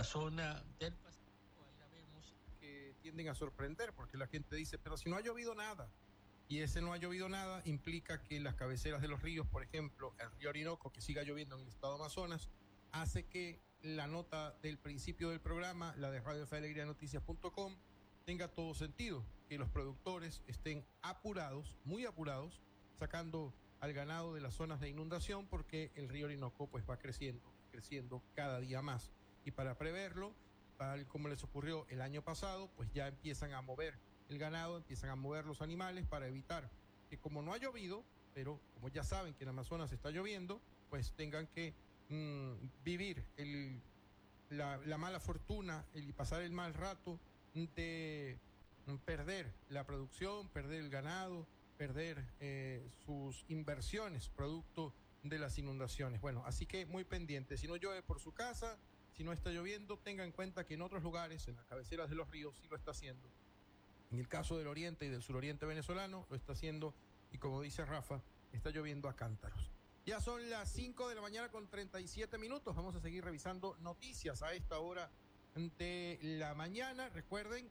zona del Pacífico. Ahí la vemos, que tienden a sorprender porque la gente dice, pero si no ha llovido nada. Y ese no ha llovido nada implica que las cabeceras de los ríos, por ejemplo, el río Orinoco, que siga lloviendo en el estado de Amazonas, hace que la nota del principio del programa, la de Radio Fe Alegría Noticias.com, tenga todo sentido, que los productores estén apurados, muy apurados, sacando al ganado de las zonas de inundación porque el río Orinoco pues va creciendo cada día más. Y para preverlo, tal como les ocurrió el año pasado, pues ya empiezan a mover el ganado, empiezan a mover los animales para evitar que, como no ha llovido, pero como ya saben que en Amazonas está lloviendo, pues tengan que vivir la mala fortuna, y pasar el mal rato de perder la producción, perder el ganado, perder sus inversiones producto de las inundaciones. Bueno, así que muy pendiente. Si no llueve por su casa, si no está lloviendo, tenga en cuenta que en otros lugares, en las cabeceras de los ríos, sí lo está haciendo. En el caso del oriente y del suroriente venezolano, lo está haciendo, y como dice Rafa, está lloviendo a cántaros. Ya son las 5 de la mañana con 37 minutos. Vamos a seguir revisando noticias a esta hora de la mañana. Recuerden,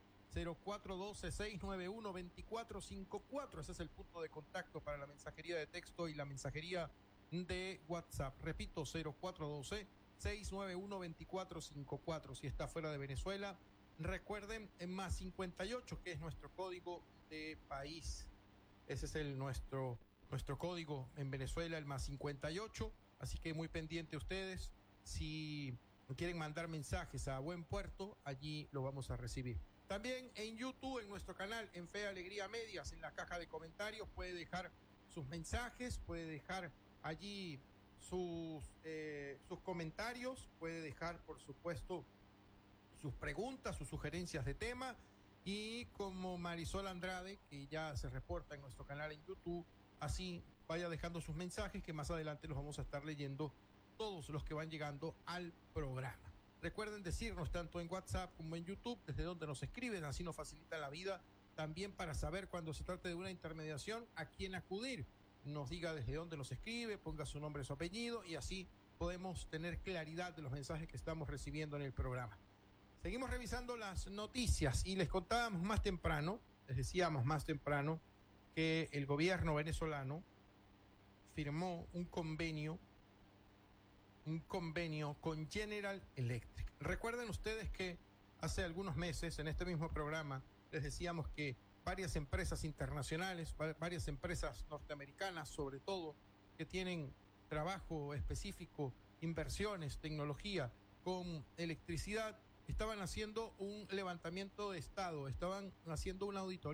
0412-691-2454. Ese es el punto de contacto para la mensajería de texto y la mensajería de WhatsApp. Repito, 0412-691-2454. Si está fuera de Venezuela, recuerden, en más 58, que es nuestro código de país. Ese es nuestro código en Venezuela, el más 58. Así que muy pendiente ustedes. Si quieren mandar mensajes a Buen Puerto, allí lo vamos a recibir. También en YouTube, en nuestro canal, en Fe Alegría Medias, en la caja de comentarios, puede dejar sus mensajes, puede dejar allí sus comentarios, puede dejar, por supuesto, sus preguntas, sus sugerencias de tema. Y como Marisol Andrade, que ya se reporta en nuestro canal en YouTube, así vaya dejando sus mensajes, que más adelante los vamos a estar leyendo, todos los que van llegando al programa. Recuerden decirnos tanto en WhatsApp como en YouTube desde donde nos escriben, así nos facilita la vida también para saber cuando se trate de una intermediación a quién acudir. Nos diga desde dónde nos escribe, ponga su nombre, su apellido, y así podemos tener claridad de los mensajes que estamos recibiendo en el programa. Seguimos revisando las noticias y les contábamos más temprano, les decíamos más temprano, que el gobierno venezolano firmó un convenio con General Electric. Recuerden ustedes que hace algunos meses en este mismo programa les decíamos que varias empresas internacionales, varias empresas norteamericanas sobre todo, que tienen trabajo específico, inversiones, tecnología con electricidad, estaban haciendo un levantamiento de estado, estaban haciendo una auditoría